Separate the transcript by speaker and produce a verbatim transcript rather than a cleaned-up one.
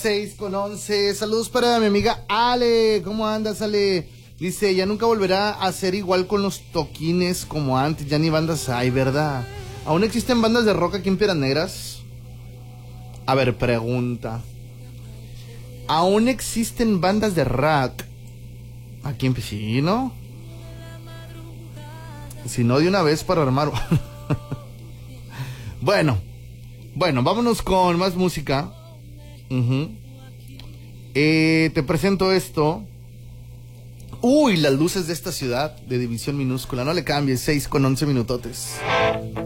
Speaker 1: seis con once. Saludos para mi amiga Ale. ¿Cómo andas, Ale? Dice, ya nunca volverá a ser igual con los toquines como antes. Ya ni bandas hay, ¿verdad? ¿Aún existen bandas de rock aquí en Piedras Negras? A ver, pregunta. ¿Aún existen bandas de rock aquí en sí, no? Si no, de una vez para armar. Bueno, bueno, vámonos con más música. Uh-huh. eh, Te presento esto. Uy, las luces de esta ciudad de División Minúscula. No le cambies, seis con once minutotes.